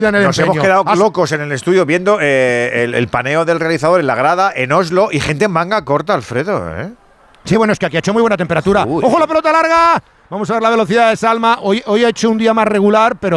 Nos hemos quedado locos en el estudio viendo el paneo del realizador en la grada en Oslo y gente en manga corta, Alfredo, ¿eh? Sí, bueno, es que aquí ha hecho muy buena temperatura. ¡Ojo la pelota larga! Vamos a ver la velocidad de Salma. Hoy ha hecho un día más regular, pero